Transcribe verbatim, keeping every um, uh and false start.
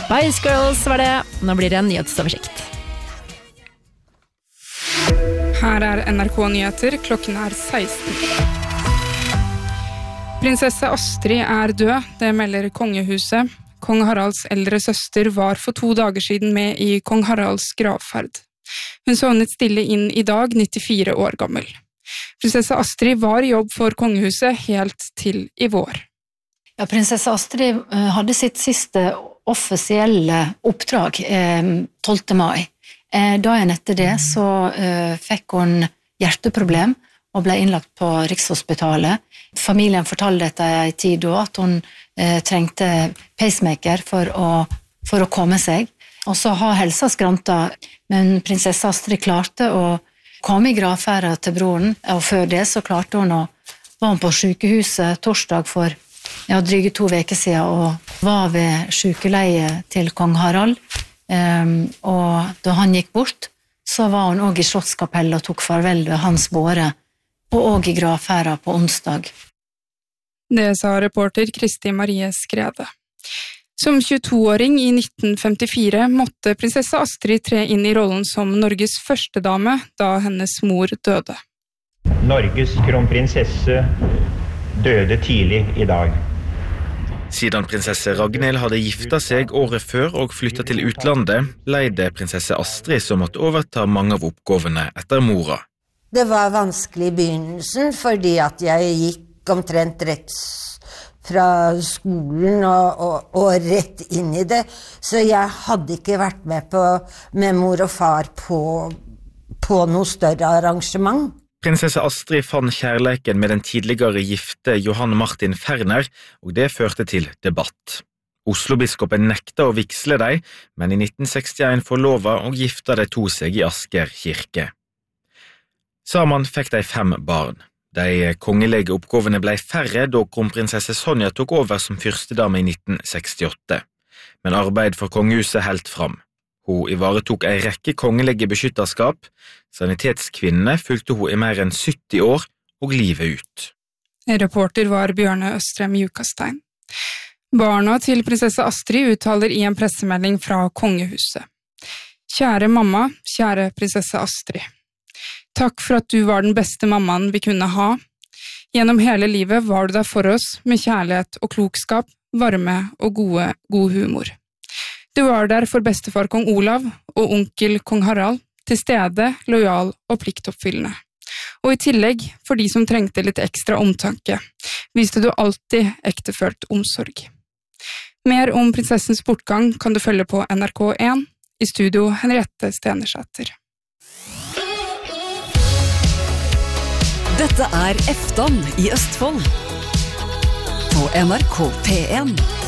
Spice Girls var det. Nå blir det en nyhetsoversikt. Her er N R K-nyheter, klokken er seksten. Prinsesse Astrid er død, det melder kongehuset. Kong Haralds eldre søster var for to dager siden med i Kong Haralds gravferd. Hun sovnet stille inn i dag, nittifire år gammel. Prinsesse Astrid var i jobb for kongehuset helt til i vår. Ja, prinsesse Astrid hadde sitt siste offisielle oppdrag eh, tolvte mai. Dagen etter det så uh, fikk hun hjerteproblem og ble innlagt på Rikshospitalet. Familien fortalte dette i tid da, at hun uh, trengte pacemaker for å, for å komme seg. Og så har helsa skranta, men prinsesse Astrid klarte å komme i gravferda til broren, og før det så klarte hun å var hun på sykehuset torsdag for ja, dryge to veker siden, og var ved sykeleie til kong Harald. Um, og da han gikk bort, så var hun også i Slottskapellet og tok farvel ved hans båre, og også i gravferda på onsdag. Det sa reporter Kristi Marie Skrede. Som tjueto-åring i nitten femtifire måtte prinsesse Astrid tre inn i rollen som Norges første dame da hennes mor døde. Norges kronprinsesse døde tidlig i dag. Siden prinsesse Ragnhild hadde gifta seg året før og flyttet til utlandet, leide prinsesse Astrid som måtte overta mange av oppgavene etter mora. Det var vanskelig i begynnelsen, fordi at jeg gikk omtrent rett fra skolen og, og, og rett inn i det, så jeg hadde ikke vært med på, med mor og far på, på noe større arrangement. Prinsesse Astrid fant kjærleiken med den tidligere gifte Johan Martin Ferner, og det førte til debatt. Oslo-biskopen nekta å vigsle deg, men i nitten sekstien forlova og gifta de to seg i Asker kirke. Sammen fikk de fem barn. De kongelige oppgavene ble færre da kronprinsesse Sonja tok over som fyrstedame i nitten sekstiåtte. Men arbeid for kongehuset helt fram. Hun ivaretok ei rekke kongelige beskytterskap. Sanitetskvinnene fulgte hun i mer enn sytti år og livet ut. Reporter var Bjørne Østrem Jukastein. Barna til prinsesse Astrid uttaler i en pressemelding fra kongehuset. Kjære mamma, kjære prinsesse Astrid. Takk for at du var den beste mammaen vi kunne ha. Gjennom hele livet var du der for oss med kjærlighet og klokskap, varme og gode, god humor. Du var der for bestefar kong Olav og onkel kong Harald, til stede, lojal og pliktoppfyllende. Og i tillegg, for de som trengte litt ekstra omtanke, viste du alltid ektefølt omsorg. Mer om prinsessens bortgang kan du følge på N R K en, i studio Henriette Stenersæter. Dette er Eftan i Østfold, på N R K P en.